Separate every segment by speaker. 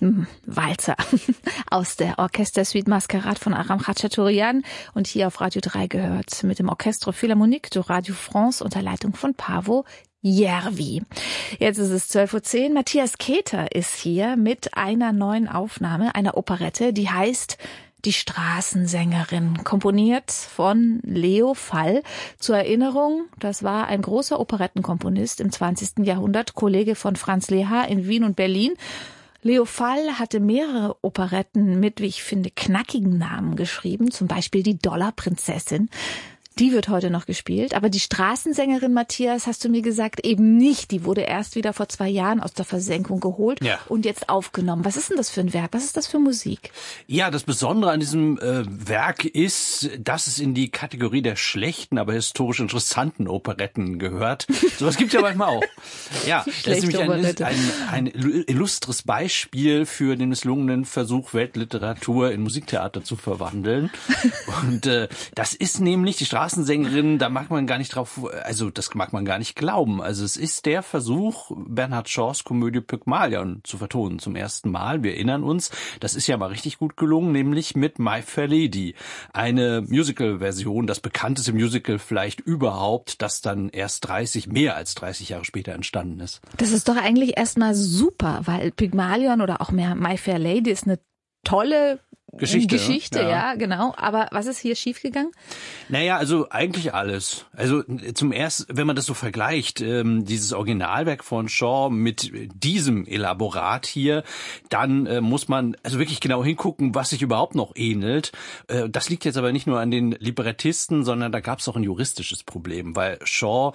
Speaker 1: Walzer aus der Orchestersuite Mascarade von Aram Khachaturian und hier auf Radio 3 gehört mit dem Orchestre Philharmonique de Radio France unter Leitung von Paavo Järvi. Jetzt ist es 12:10 Uhr. Matthias Keter ist hier mit einer neuen Aufnahme, einer Operette, die heißt Die Straßensängerin, komponiert von Leo Fall. Zur Erinnerung, das war ein großer Operettenkomponist im 20. Jahrhundert, Kollege von Franz Lehár in Wien und Berlin. Leo Fall hatte mehrere Operetten mit, wie ich finde, knackigen Namen geschrieben, zum Beispiel die Dollarprinzessin. Die wird heute noch gespielt, aber die Straßensängerin, Matthias, hast du mir gesagt, eben nicht. Die wurde erst wieder vor 2 Jahren aus der Versenkung geholt und jetzt aufgenommen. Was ist denn das für ein Werk? Was ist das für Musik?
Speaker 2: Ja, das Besondere an diesem Werk ist, dass es in die Kategorie der schlechten, aber historisch interessanten Operetten gehört. Sowas gibt's ja manchmal auch. Ja, das ist nämlich ein illustres Beispiel für den misslungenen Versuch, Weltliteratur in Musiktheater zu verwandeln. Und das ist nämlich die Straßensängerin, da mag man gar nicht drauf, also das mag man gar nicht glauben. Also es ist der Versuch, Bernhard Shaws Komödie Pygmalion zu vertonen zum ersten Mal. Wir erinnern uns, das ist ja mal richtig gut gelungen, nämlich mit My Fair Lady. Eine Musical-Version, das bekannteste Musical vielleicht überhaupt, das dann erst mehr als 30 Jahre später entstanden ist.
Speaker 1: Das ist doch eigentlich erstmal super, weil Pygmalion oder auch mehr My Fair Lady ist eine tolle Geschichte, ja, genau. Aber was ist hier schiefgegangen?
Speaker 2: Naja, also eigentlich alles. Also zum ersten, wenn man das so vergleicht, dieses Originalwerk von Shaw mit diesem Elaborat hier, dann muss man also wirklich genau hingucken, was sich überhaupt noch ähnelt. Das liegt jetzt aber nicht nur an den Librettisten, sondern da gab es auch ein juristisches Problem, weil Shaw,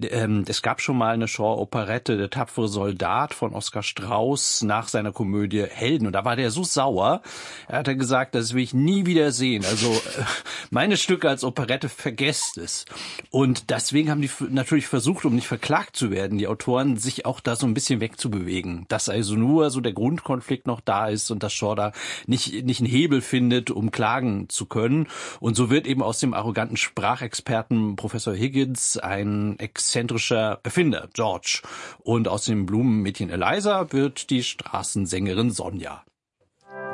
Speaker 2: es gab schon mal eine Shaw-Operette, Der tapfere Soldat von Oskar Strauß nach seiner Komödie Helden. Und da war der so sauer, er hat gesagt, das will ich nie wieder sehen. Also meine Stücke als Operette, vergesst es. Und deswegen haben die natürlich versucht, um nicht verklagt zu werden, die Autoren, sich auch da so ein bisschen wegzubewegen. Dass also nur so der Grundkonflikt noch da ist und dass Shaw da nicht einen Hebel findet, um klagen zu können. Und so wird eben aus dem arroganten Sprachexperten Professor Higgins ein exzentrischer Erfinder, George. Und aus dem Blumenmädchen Eliza wird die Straßensängerin Sonja.